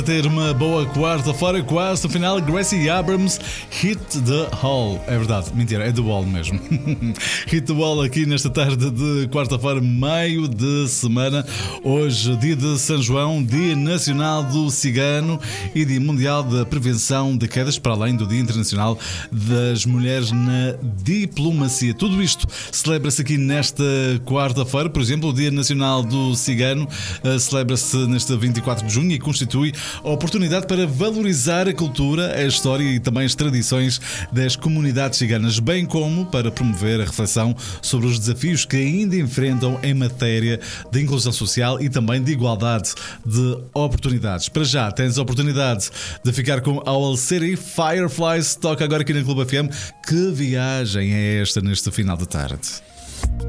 Ter uma boa quarta-feira, quase no final. Gracie Abrams, Hit the Hall. É verdade, mentira, é The Wall mesmo. Hit the Wall aqui nesta tarde de quarta-feira, meio de semana. Hoje, dia de São João, Dia Nacional do Cigano e Dia Mundial da Prevenção de Quedas, para além do Dia Internacional das Mulheres na Diplomacia. Tudo isto celebra-se aqui nesta quarta-feira. Por exemplo, o Dia Nacional do Cigano celebra-se neste 24 de junho e constitui a oportunidade para valorizar a cultura, a história e também as tradições das comunidades ciganas, bem como para promover a reflexão sobre os desafios que ainda enfrentam em matéria de inclusão social e também de igualdade de oportunidades. Para já, tens a oportunidade de ficar com Owl City. Fireflies toca agora aqui na Clube FM. Que viagem é esta neste final de tarde?